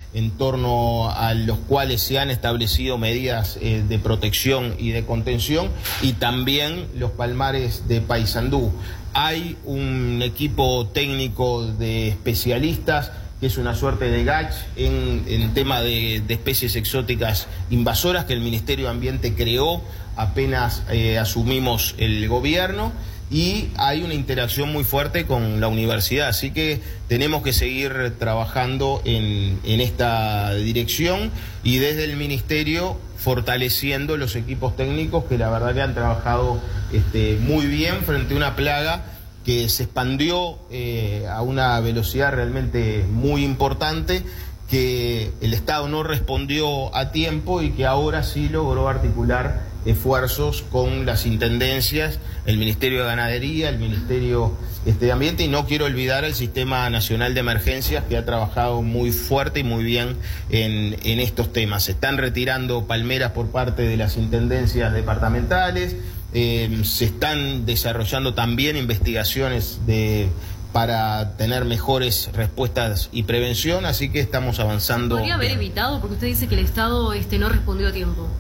en torno a los cuales se han establecido medidas de protección y de contención, y también los palmares de Paysandú. Hay un equipo técnico de especialistas que es una suerte de GACH en tema de especies exóticas invasoras que el Ministerio de Ambiente creó apenas asumimos el gobierno, y hay una interacción muy fuerte con la universidad, así que tenemos que seguir trabajando en esta dirección, y desde el Ministerio fortaleciendo los equipos técnicos que la verdad que han trabajado muy bien frente a una plaga que se expandió a una velocidad realmente muy importante, que el Estado no respondió a tiempo y que ahora sí logró articular esfuerzos con las intendencias, el Ministerio de Ganadería, el Ministerio de Ambiente, y no quiero olvidar el Sistema Nacional de Emergencias, que ha trabajado muy fuerte y muy bien en estos temas. Se están retirando palmeras por parte de las intendencias departamentales, se están desarrollando también investigaciones para tener mejores respuestas y prevención, así que estamos avanzando. ¿Podría haber evitado? Porque usted dice que el Estado no respondió a tiempo.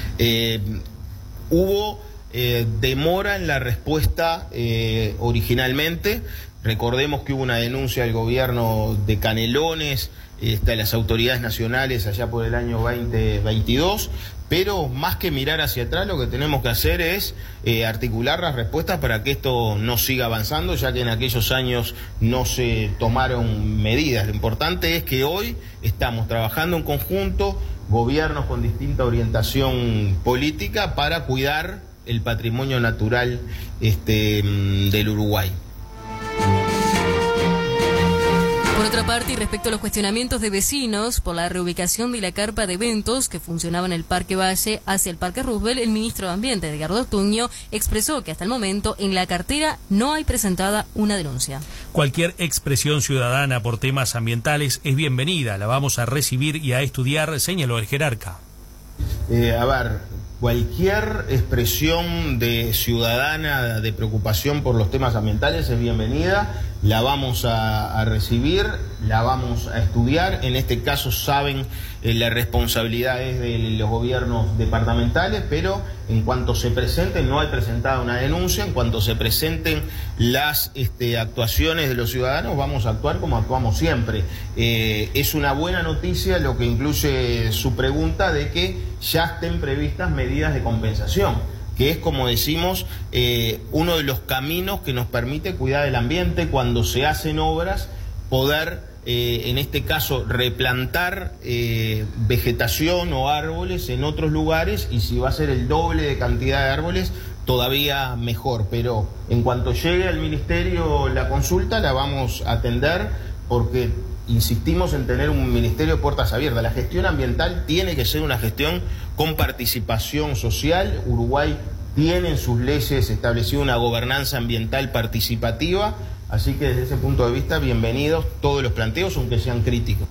Hubo demora en la respuesta originalmente. Recordemos que hubo una denuncia del gobierno de Canelones, de las autoridades nacionales allá por el año 2022, pero más que mirar hacia atrás, lo que tenemos que hacer es articular las respuestas para que esto no siga avanzando, ya que en aquellos años no se tomaron medidas. Lo importante es que hoy estamos trabajando en conjunto, gobiernos con distinta orientación política, para cuidar el patrimonio natural del Uruguay. Por otra parte, y respecto a los cuestionamientos de vecinos por la reubicación de la carpa de eventos que funcionaba en el Parque Valle hacia el Parque Roosevelt, el ministro de Ambiente, Edgardo Ortuño, expresó que hasta el momento en la cartera no hay presentada una denuncia. Cualquier expresión ciudadana por temas ambientales es bienvenida, la vamos a recibir y a estudiar, señaló el jerarca. Cualquier expresión de ciudadana de preocupación por los temas ambientales es bienvenida, la vamos a recibir, la vamos a estudiar. En este caso saben la responsabilidad es de los gobiernos departamentales, pero en cuanto se presenten, no hay presentada una denuncia, en cuanto se presenten las actuaciones de los ciudadanos, vamos a actuar como actuamos siempre. Es una buena noticia lo que incluye su pregunta de que ya estén previstas medidas de compensación, que es, como decimos, uno de los caminos que nos permite cuidar el ambiente cuando se hacen obras, poder, en este caso, replantar vegetación o árboles en otros lugares, y si va a ser el doble de cantidad de árboles, todavía mejor. Pero en cuanto llegue al Ministerio la consulta, la vamos a atender, porque insistimos en tener un ministerio de puertas abiertas. La gestión ambiental tiene que ser una gestión con participación social. Uruguay tiene en sus leyes establecida una gobernanza ambiental participativa, así que desde ese punto de vista, bienvenidos todos los planteos, aunque sean críticos.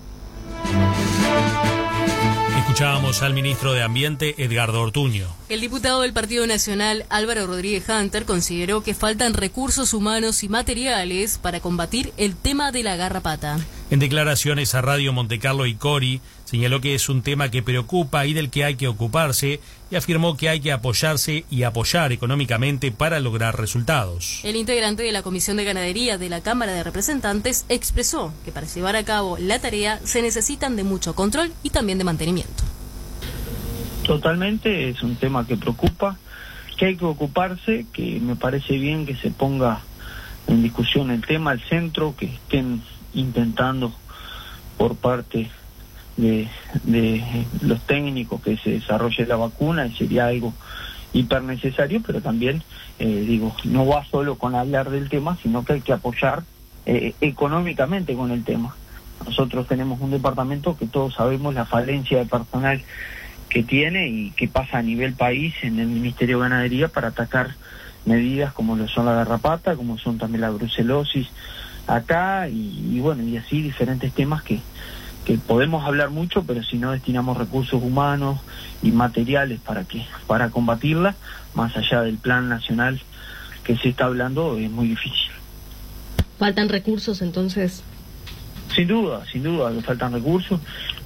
Escuchábamos al ministro de Ambiente, Edgardo Ortuño. El diputado del Partido Nacional, Álvaro Rodríguez Hunter, consideró que faltan recursos humanos y materiales para combatir el tema de la garrapata. En declaraciones a Radio Montecarlo y Cori, señaló que es un tema que preocupa y del que hay que ocuparse, y afirmó que hay que apoyarse y apoyar económicamente para lograr resultados. El integrante de la Comisión de Ganadería de la Cámara de Representantes expresó que para llevar a cabo la tarea se necesitan de mucho control y también de mantenimiento. Totalmente, es un tema que preocupa, que hay que ocuparse, que me parece bien que se ponga en discusión el tema al centro, que estén intentando por parte de los técnicos que se desarrolle la vacuna, y sería algo hiper necesario, pero también, no va solo con hablar del tema, sino que hay que apoyar económicamente con el tema. Nosotros tenemos un departamento que todos sabemos la falencia de personal que tiene y que pasa a nivel país en el Ministerio de Ganadería para atacar medidas como lo son la garrapata, como son también la brucelosis acá, y así diferentes temas que podemos hablar mucho, pero si no destinamos recursos humanos y materiales para combatirla, más allá del plan nacional que se está hablando, es muy difícil. ¿Faltan recursos entonces? Sin duda que faltan recursos.